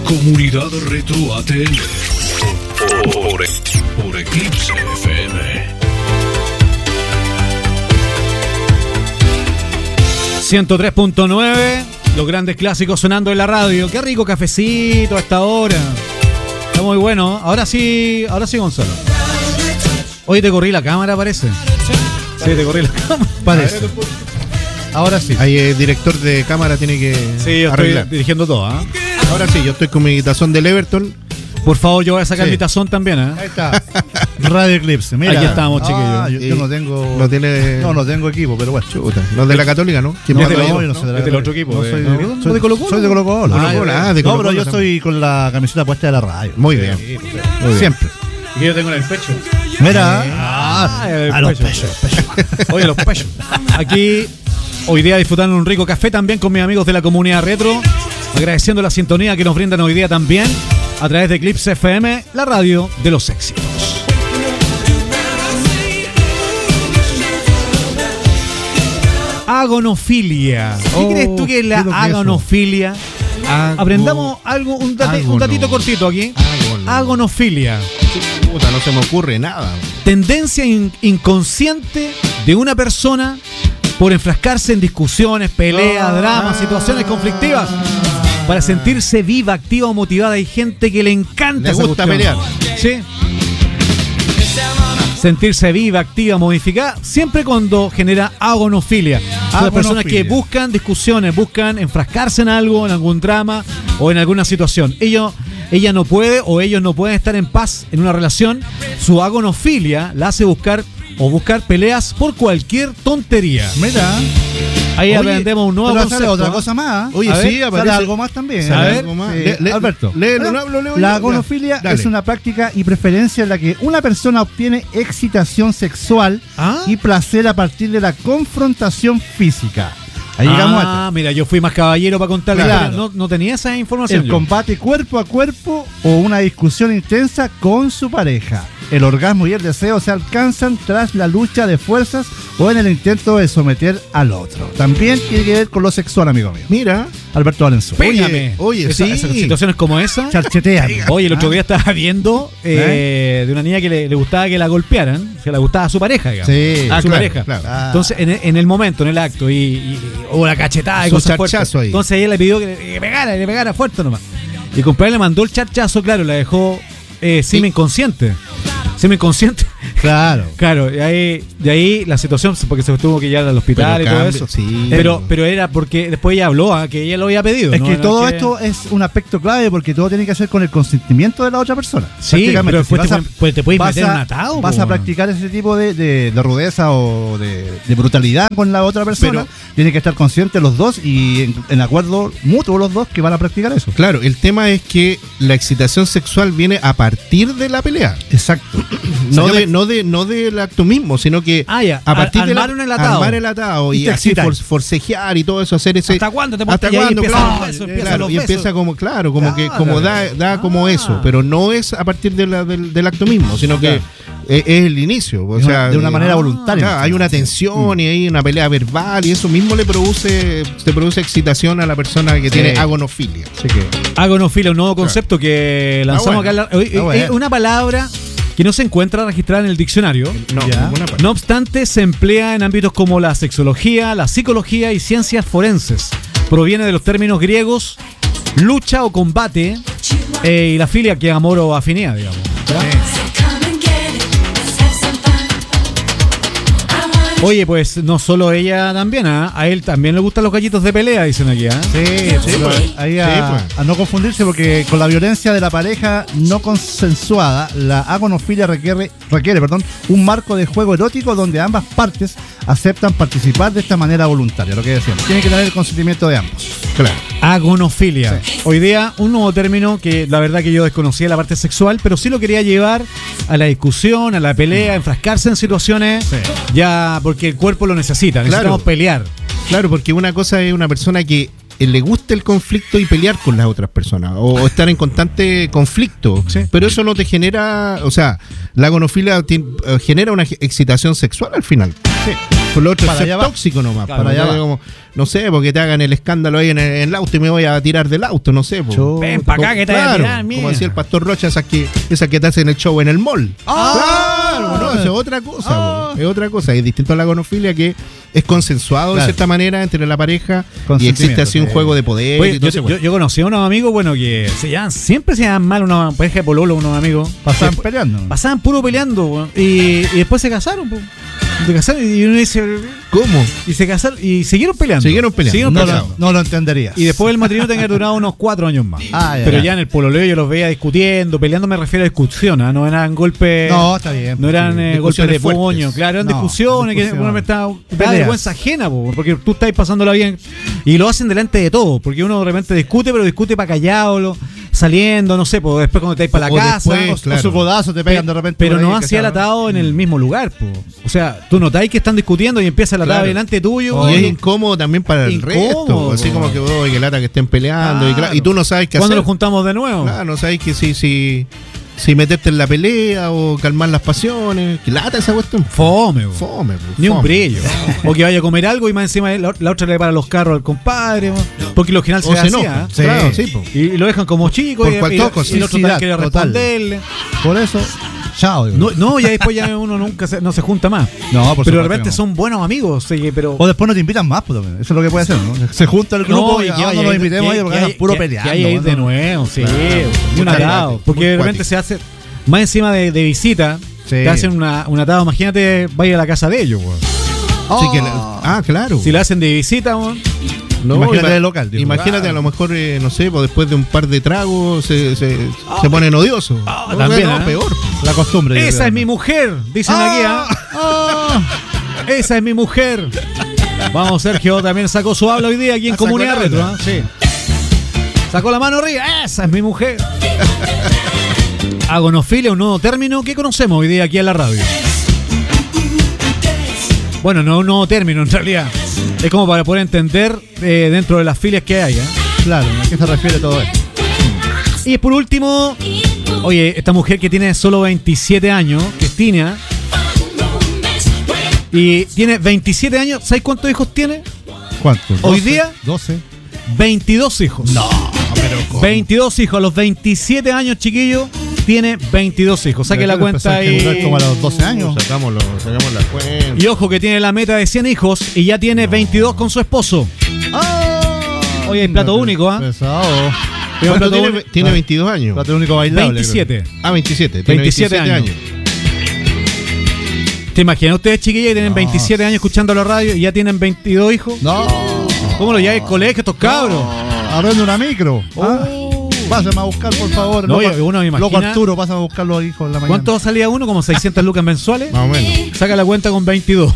Comunidad Retro ATL por Eclipse FM 103.9. Los grandes clásicos sonando en la radio. Qué rico cafecito a esta hora. Está muy bueno. Ahora sí, Gonzalo. Hoy te corrí la cámara, parece. Sí, te corrí la cámara. Parece. Ahora sí. Ahí el director de cámara tiene que Sí, yo arreglar. estoy dirigiendo todo, ¿eh? Ahora sí, yo estoy con mi tazón del Everton. Por favor, yo voy a sacar Sí. mi tazón también, ¿eh? Ahí está. Radio Eclipse, mira. Aquí estamos, chiquillos. Yo no tengo. No tiene. No tengo equipo, pero bueno. Chuta. Los de la Católica, ¿no? ¿Quién No, más? de la- yo no soy de la del otro equipo, No ¿no? soy ¿De Colo-Colo? Soy de Colo-Colo. Ah, No, de pero Colo-Colo yo también. estoy con la camiseta puesta de la radio. Muy bien. Muy bien. Siempre. Y yo tengo en el pecho. Mira. el A los pecho. pechos. Oye, los pechos. Aquí, hoy día disfrutando un rico café también con mis amigos de la comunidad retro. Agradeciendo la sintonía que nos brindan hoy día también a través de Eclipse FM, la radio de los éxitos. Agonofilia. ¿Qué crees tú que es la ¿qué es lo que es eso? agonofilia? Aprendamos algo, un datito cortito aquí. Agonofilia. Puta, no se me ocurre nada. Tendencia inconsciente de una persona por enfrascarse en discusiones, peleas, dramas, situaciones conflictivas para sentirse viva, activa o motivada. Hay gente que le encanta Le esa gusta cuestión. pelear. Sí. Sentirse viva, activa, modificada, siempre cuando genera agonofilia. Son las personas que buscan discusiones, buscan enfrascarse en algo, en algún drama o en alguna situación. Ella no puede o ellos no pueden estar en paz en una relación. Su agonofilia la hace buscar peleas por cualquier tontería. Mira. Ahí Oye, aprendemos un nuevo pero concepto. sale otra ¿eh? cosa más. Oye, A ver, sí, Sale aparece algo más también. Sale A ver, algo más. Alberto. Léelo, Bueno, lo leo yo. la Ya. agonofilia Dale. es una práctica y preferencia en la que una persona obtiene excitación sexual ¿Ah? y placer a partir de la confrontación física. Ahí llegamos a Mira, yo fui más caballero para contarle. Claro. No tenía esa información. el yo. combate cuerpo a cuerpo o una discusión intensa con su pareja. El orgasmo y el deseo se alcanzan tras la lucha de fuerzas o en el intento de someter al otro. También tiene que ver con lo sexual, amigo mío. Mira. Alberto Valenzuela. Pégame. Oye, sí. Esas situaciones como esa. Charchetea. Oye, el otro día estaba viendo de una niña que le gustaba que la golpearan, que le gustaba a su pareja, digamos. Sí. A su claro, pareja. claro. Entonces, en el momento, en el acto, o la cachetada y Su cosas fuertes. charchazo ahí. Entonces ella le pidió que le pegara fuerte nomás. Y el compadre le mandó el charchazo, claro, la dejó semi-inconsciente. Semi-inconsciente. Claro. Claro, de ahí la situación, porque se tuvo que llevar al hospital Pero y todo cambia, eso. sí. Pero era porque después ella habló, que ella lo había pedido. Es ¿no? que No todo que- esto es un aspecto clave porque todo tiene que hacer con el consentimiento de la otra persona. Sí, Prácticamente, pero después si te puedes vas meter a- un atado. Vas po, a practicar ese tipo de rudeza o de brutalidad con la otra persona. Pero- tienen que estar conscientes los dos y en acuerdo mutuo los dos que van a practicar eso. Claro, el tema es que la excitación sexual viene a partir de la pelea. Exacto. No del acto mismo, sino que ya, a partir de armar el atado. armar el atado Y y te así excitas. forcejear y todo eso, hacer ese. ¿Hasta cuándo te ¿Hasta pones? Y ahí cuándo? empiezan Claro, los besos, empiezan claro, los y besos. empieza como que Claro. como da como eso, pero no es a partir del acto mismo, sino que es el inicio, o sea, de una manera voluntaria. claro, hay una tensión y hay una pelea verbal y eso mismo te produce excitación a la persona que tiene agonofilia. Así que Agonofilia, un nuevo concepto que lanzamos bueno. acá. Es una palabra que no se encuentra registrada en el diccionario. No, Ya. ninguna parte. No obstante, se emplea en ámbitos como la sexología, la psicología y ciencias forenses. Proviene de los términos griegos lucha o combate y la filia, que es amor o afinidad, digamos. Oye, pues no solo ella también, a él también le gustan los gallitos de pelea, dicen aquí. sí, pues. ahí Sí, a no confundirse porque con la violencia de la pareja no consensuada, la agonofilia requiere un marco de juego erótico donde ambas partes aceptan participar de esta manera voluntaria, lo que decíamos. Tiene que tener el consentimiento de ambos. Claro. Agonofilia. Hoy día un nuevo término que la verdad que yo desconocía la parte sexual, pero sí lo quería llevar a la discusión, a la pelea, a enfrascarse en situaciones ya porque el cuerpo lo necesita, necesitamos pelear. Claro, porque una cosa es una persona que le gusta el conflicto y pelear con las otras personas o estar en constante conflicto, Sí. pero eso no te genera, o sea, la agonofilia genera una excitación sexual al final. Por lo otro Para es ser allá va. tóxico nomás. Claro, para para allá allá va. como, no sé, porque te hagan el escándalo ahí en el auto y me voy a tirar del auto, no sé. Po. Ven pa' acá que te voy a Claro, tirar, mierda. como decía el Pastor Rocha, esas que te hacen el show en el mall. Claro, no, eso es otra cosa. Po. Es otra cosa. Es distinto a la gonofilia, que es consensuado de Claro. cierta manera entre la pareja y Consentimiento, existe así un sí. juego de poder. Oye, y todo ese yo conocí a unos amigos, bueno, que siempre se llevan mal, una pareja de pololo, unos amigos. Pasaban Después- peleando. Pasaban puro peleando, weón. Y después se casaron, po. Se casaron y uno dice. ¿Cómo? Y se casaron y siguieron peleando. Siguieron peleando. No, peleando. no lo entenderías. Y después el matrimonio tenía durado unos 4 años más. Ah, ya, Pero ya. ya en el pololeo yo los veía discutiendo, peleando me refiero a discusión, ¿ah? No eran golpes. No, está bien. No eran golpes de discusiones fuertes. puño, claro, eran No, discusiones que discusiones. uno me está da Peleas. vergüenza ajena, po, porque tú estás pasándola bien y lo hacen delante de todo, porque uno de repente discute, pero discute para callado, saliendo, no sé, pues después cuando te vas para la O casa, después, claro. O su codazo te pegan de repente. pero por ahí, no así el ¿cachai? atado en el mismo lugar, po. O sea, tú notáis que están discutiendo y empieza el atado Claro. delante tuyo. Y es y- incómodo también para el Incómodo, resto. Así como que, oh, que lata que estén peleando. Claro. Y tú no sabes qué ¿Cuándo hacer. nos juntamos de nuevo? Claro, no sabes que si meterte en la pelea o calmar las pasiones. Que lata esa cuestión. Fome, po. Fome, po, Ni un fome. brillo. O que vaya a comer algo y más encima la otra le para los carros al compadre, po. Porque lo general O se se hacía. enoja. ¿eh? Sí. Claro, sí, po. Y lo dejan como chico Por y cualquier cosa. el otro tal quiere Total. responderle. Por eso, chao. digo. No, ya después ya uno nunca no se junta más. No, por pero de supuesto repente que no. son buenos amigos. Sí, pero O después no te invitan más, pues también. Eso es lo que puede hacer, ¿no? Se junta el grupo y que no nos invitemos ahí porque andan puro peleando. Que hay ahí ¿no? de nuevo, sí. Claro. Ni un Muy atado. cuático, Porque muy de repente cuático. se hace. Más encima de visita, Sí. te hacen un atado. Imagínate, vaya a la casa de ellos, weón. Sí que claro. Si la hacen de visita, weón. No, Imagínate el local, digo. Imagínate, Claro. a lo mejor, no sé, pues después de un par de tragos se ponen odiosos. también, No, ¿eh? peor. La costumbre. yo Esa creo, es ¿no? mi mujer, dicen aquí, Esa es mi mujer. Vamos, Sergio también sacó su habla hoy día aquí en Sacó Comunidad el Retro. habla. Sí. Sacó la mano arriba. Esa es mi mujer. Agonofilia, un nuevo término que conocemos hoy día aquí en la radio. Bueno, no es un nuevo término en realidad. Es como para poder entender dentro de las filias que hay. Claro, ¿a qué se refiere todo esto? Y por último, oye, esta mujer que tiene solo 27 años, Cristina, y tiene 27 años, ¿sabes cuántos hijos tiene? ¿Cuánto? Hoy día, 12. 22 hijos. No, pero 22 hijos. A los 27 años, chiquillo, tiene 22 hijos. Saque la cuenta ahí. Como a los 12 años. Sacamos la cuenta. Y ojo que tiene la meta de 100 hijos y ya tiene 22 con su esposo. Oye, hay plato único, ¿ah? Pesado. ¿Cuánto tiene 22 años? Plato único bailable. 27. Ah, 27. Tiene 27 años. ¿Te imaginan ustedes, chiquillas, que tienen 27 años escuchando la radio y ya tienen 22 hijos? No. ¿Cómo lo llevan al colegio estos cabros? Arrenda una micro. Pásame a buscar, por favor. No, Loco- uno me imagina- Loco Arturo, pásame a buscar los hijos en la mañana. ¿Cuánto salía uno? ¿Como 600 lucas mensuales? Más o menos. Saca la cuenta con 22.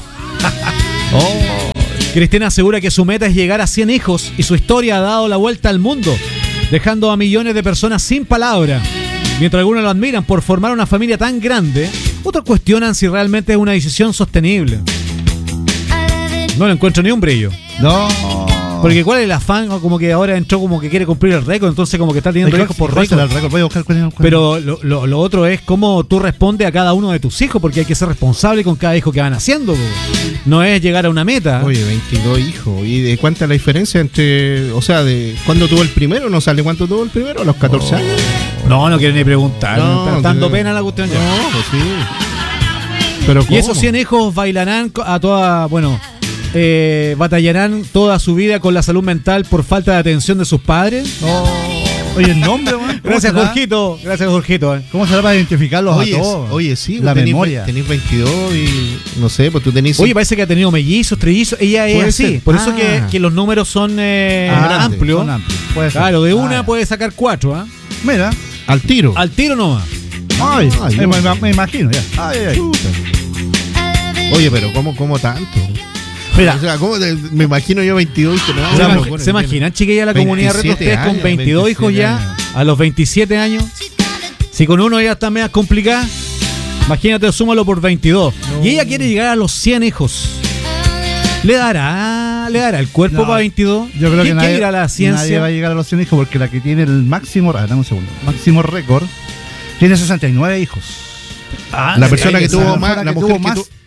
Cristina asegura que su meta es llegar a 100 hijos y su historia ha dado la vuelta al mundo, dejando a millones de personas sin palabra. Mientras algunos lo admiran por formar una familia tan grande, otros cuestionan si realmente es una decisión sostenible. No le encuentro ni un brillo. No. Porque ¿cuál es el afán? Como que ahora entró como que quiere cumplir el récord, entonces como que está teniendo hijos por récord. récord. Voy a buscar cuál es. Pero lo otro es cómo tú respondes a cada uno de tus hijos, porque hay que ser responsable con cada hijo que van haciendo. Po. No es llegar a una meta. Oye, 22 hijos. ¿Y de cuánta es la diferencia entre, o sea, de cuándo tuvo el primero? ¿No sale cuánto tuvo el primero? ¿A los 14 años? No quiero ni preguntar. No, Está dando que- pena la cuestión ya. No, pues sí. Pero Y esos 100 hijos bailarán a toda, batallarán toda su vida con la salud mental por falta de atención de sus padres. Oye, el nombre, weón. ¿Cómo Gracias, será? Jorgito. Gracias, Jorgito. ¿Cómo será para identificarlos a todos? Oye, sí, la tenés, memoria. Tenés 22 y no sé, pues tú tenés. Oye, parece que ha tenido mellizos, trillizos. Ella es Puede así. ser. Por eso Ah. que los números son grandes. amplios. Son amplios. Puede ser. Claro, de una ya. puede sacar 4. ¿Ah? Mira. al tiro. Al tiro nomás. Ay, Ay, me imagino ya. Ay. Oye, pero ¿cómo tanto? Mira, O sea, me imagino yo 22 y que no, ¿Se, no, imag- bueno, ¿se imaginan, chiquilla, la comunidad retro 27 ustedes con años, 22 hijos 27 ya? años. A los 27 años. Si con uno ya está media complicada, imagínate, súmalo por 22. Y ella quiere llegar a los 100 hijos. ¿Le dará el cuerpo No, para 22? Yo creo que ¿Quién nadie, irá a la nadie va a ciencia? llegar a los 100 hijos porque la que tiene el máximo, dame un segundo, máximo récord, tiene 69 hijos. Ah, La persona que esa- tuvo más, persona la que mujer tuvo más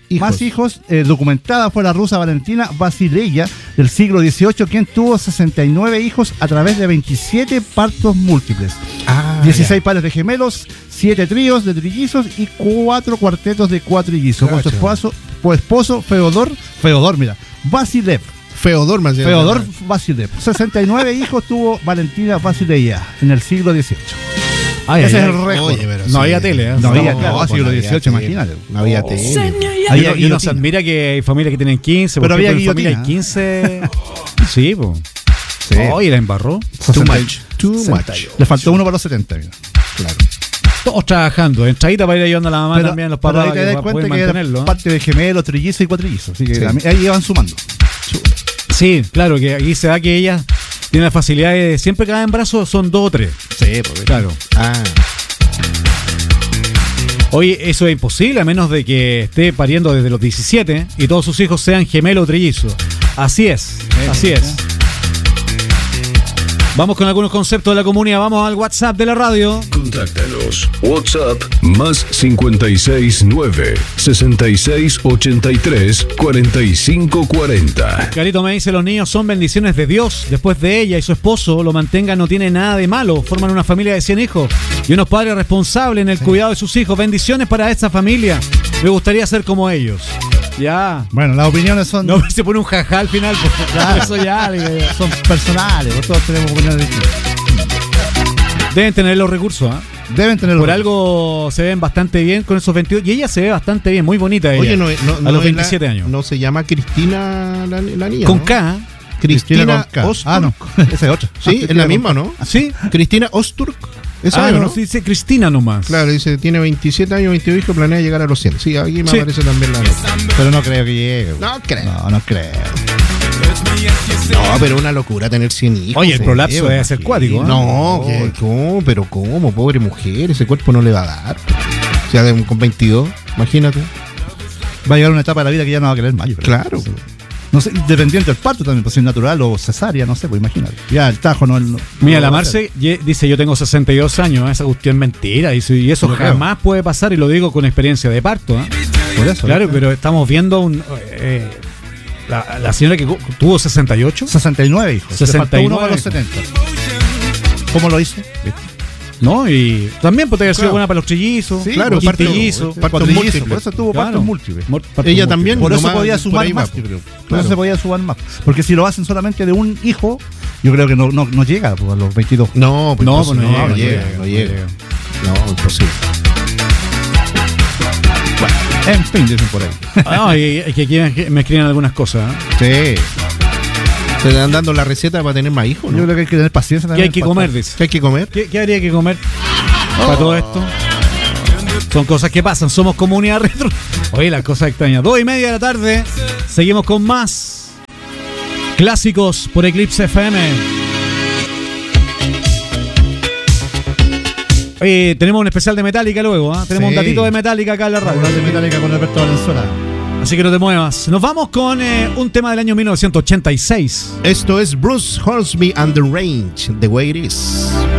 hijos. Documentada fue la rusa Valentina Vasileya del siglo XVIII, quien tuvo 69 hijos a través de 27 partos múltiples, 16 pares de gemelos, 7 tríos de trillizos y 4 cuartetos de cuatrillizos. Con su esposo Feodor Vasilev. Feodor Vasilev. 69 hijos tuvo Valentina Vasileya en el siglo XVIII. Ese es el récord. Oye, pero No había tele, ¿eh? No había, claro, siglo XVIII, imagínate. No había tele. Y uno se admira que hay familias que tienen 15, pero había familia hay guillotina. 15. Sí, pues. Sí. Y la embarró. Too much. Le faltó uno para los 70. Claro. Todos trabajando. Entradita para ir ayudando a la mamá también, los papás, ahí te das que cuenta pueden que mantenerlo. era parte de gemelos, trillizos y cuatrillizos. Así que ahí iban sumando. Sí, claro, que aquí se da que ella tiene la facilidad de siempre cada embarazo son 2 o 3. Sí, pues, Claro. Oye, eso es imposible a menos de que esté pariendo desde los 17 y todos sus hijos sean gemelos o trillizos. Así es. Vamos con algunos conceptos de la comunidad. Vamos al WhatsApp de la radio. Contáctanos. WhatsApp más 569 6683 4540. Carito me dice, los niños son bendiciones de Dios. Después de ella y su esposo lo mantengan, no tiene nada de malo. Forman una familia de 100 hijos y unos padres responsables en el cuidado de sus hijos. Bendiciones para esta familia. Me gustaría ser como ellos. Ya. bueno, las opiniones son, No se pone un jaja al final. Claro. Eso ya. son personales. Todos tenemos opiniones distintas. Deben tener los recursos, ¿ah? Deben tener Por algo se ven bastante bien con esos 22. Y ella se ve bastante bien, muy bonita ella. Oye, a los 27 años. No se llama Cristina la niña. Con ¿no? K. Cristina con K. Osturk. No. Esa es otra. Sí, es la misma, ¿no? Sí. Cristina Osturk. Esa No, ¿no? sí, dice Cristina nomás. Claro, dice, tiene 27 años, 22 hijos, planea llegar a los 100. Sí, aquí me aparece también la nota. Pero no creo que llegue. No creo. No creo. No, pero una locura tener 100 hijos. Oye, el prolapso debe ser cuático, ¿eh? No, ¿cómo? Pero ¿cómo? Pobre mujer, ese cuerpo no le va a dar. O sea, con 22, imagínate. Va a llegar una etapa de la vida que ya no va a querer más. Claro. No sé, dependiente del parto también, pues si es natural o cesárea, no sé, pues imagínate. Ya el tajo no. Mira, no la va a Marce dice, yo tengo 62 años, esa cuestión es mentira. Y eso No creo. jamás puede pasar, y lo digo con experiencia de parto. ser. Por eso. Claro, pero estamos viendo la señora que tuvo 68. 69 hijos. 69 Le faltó uno para los 70. ¿Cómo lo hizo? ¿No? Y también podría haber sido Claro. buena para los trillizos. Sí, claro, y parto- trillizos. partos Cuatrillizos, múltiples. por eso tuvo Claro. partos múltiples. Ella también. Por eso nomás, podía por sumar ahí va, más, po. yo creo. Por Claro. eso se podía sumar más. Porque si lo hacen solamente de un hijo, yo creo que no llega pues, a los 22. No, pues No, entonces pues no llega, no llega. No, imposible. En fin, dicen por ahí. Y que aquí me escriben algunas cosas. ¿Eh? Sí. ¿Te dan dando la receta para tener más hijos? Yo ¿no? creo que hay que tener paciencia ¿Qué también. hay que para- comer? Dice. ¿Qué hay que comer? ¿Qué habría que comer para todo esto? Son cosas que pasan, somos comunidad retro. Oye, las cosas extrañas. 2:30 de la tarde. Seguimos con más clásicos por Eclipse FM. Oye, tenemos un especial de Metallica luego, ¿ah? Tenemos Sí. un datito de Metallica acá en la radio. Hablar de Metallica con Alberto Valenzuela. Así que no te muevas. Nos vamos con un tema del año 1986. Esto es Bruce Hornsby and the Range, The Way It Is.